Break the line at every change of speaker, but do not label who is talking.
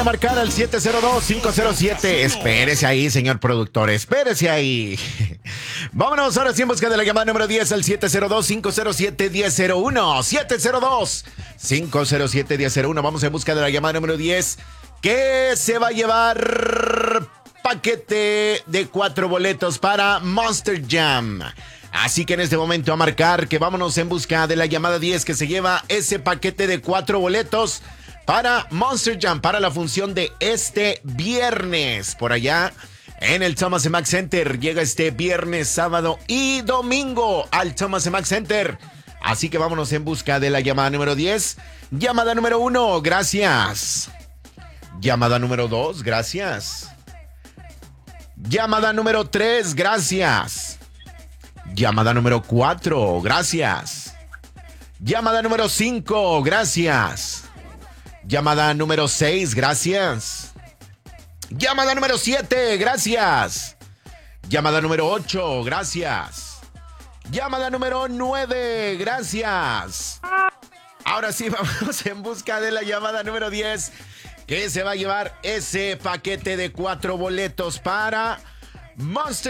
Marcar al 702-507. Espérese ahí, señor productor, espérese ahí. Vámonos ahora sí en busca de la llamada número 10 al 702-507-1001. 702-507-1001. Vamos en busca de la llamada número 10. ¿Qué se va a llevar? Paquete de 4 boletos para Monster Jam. Así que en este momento a marcar que vámonos en busca de la llamada 10 que se lleva ese paquete de 4 boletos para Monster Jam, para la función de este viernes. Por allá en el Thomas Mack Center. Llega este viernes, sábado y domingo al Thomas Mack Center. Así que vámonos en busca de la llamada número 10. Llamada número 1, gracias. Llamada número 2, gracias. Llamada número 3, gracias. Llamada número 4, gracias. Llamada número 5, gracias. Llamada número 6, gracias. Llamada número 7, gracias. Llamada número 8, gracias. Llamada número 9, gracias. Ahora sí, vamos en busca de la llamada número 10, que se va a llevar ese paquete de 4 boletos para Monster